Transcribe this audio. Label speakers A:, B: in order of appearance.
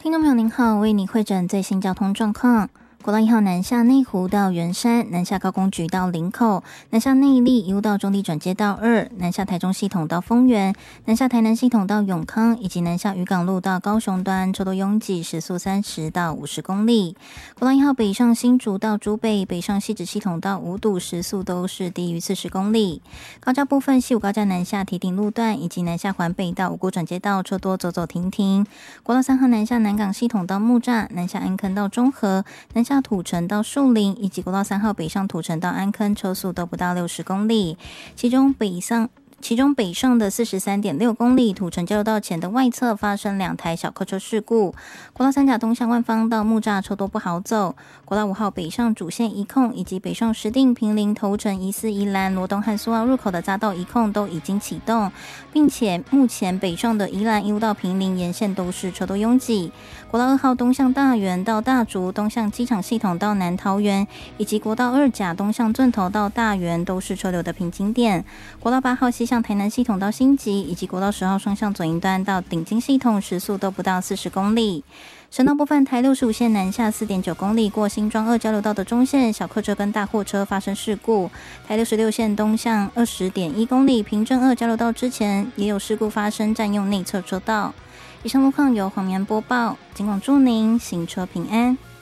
A: 听众朋友您好，为你汇诊最新交通状况。国道1号南下内湖到圆山，南下高工局到林口，南下内坜一路到中坜转接道2，南下台中系统到丰原，南下台南系统到永康，以及南下渔港路到高雄端车多拥挤，时速30到50公里。国道1号北上新竹到竹北，北上汐止系统到五堵，时速都是低于40公里。高架部分，西武高架南下堤顶路段以及南下环北到五股转接道车多走走停停。国道3号南下南港系统到木栅，南下安坑到中和，南下土城到树林，以及国道3号北上土城到安坑，车速都不到60公里。其中北上的43.6公里，土城交流道前的外侧发生2台小客车事故。国道3甲东向万方到木栅车多不好走。国道5号北上主线一控，以及北上石碇、坪林、头城、宜四、宜兰、罗东和苏澳入口的匝道一控都已经启动，并且目前北上的宜兰一路到坪林沿线都是车多拥挤。国道2号东向大园到大竹，东向机场系统到南桃园，以及国道2甲东向圳头到大园都是车流的瓶颈点。国道8号西向台南系统到新集，以及国道10号双向左营端到顶金系统，时速都不到40公里。省道部分，台65线南下 4.9 公里过新庄2交流道的中线，小客车跟大货车发生事故。台66线东向 20.1 公里平镇2交流道之前也有事故发生，占用内侧车道。以上路况由黄明播报，尽管祝您行车平安。